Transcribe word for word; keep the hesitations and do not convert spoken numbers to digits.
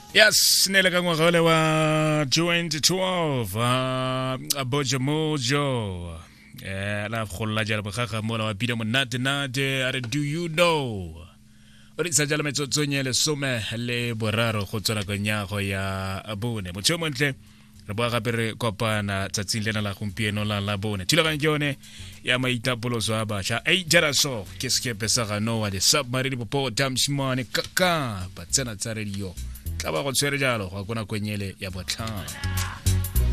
Yes, nele ka ngwaga le wa twenty twelve a bojo mojo eh la kholla jala bagaga mola wa pida monate nate are do you know ori sa jala metsotsonyele some le boraro go tsona ka nyago ya abone motho montle re bua gape re kopana tsatsing lena la gompieno la la bone thulagang ke yone ya maitapoloso a basha ei jaraso ke skepe sa ga noa de submarine popo damshmane kaka ba tsena tsa radio tla ba go tsere jalo go kona kwenyele ya botlhano.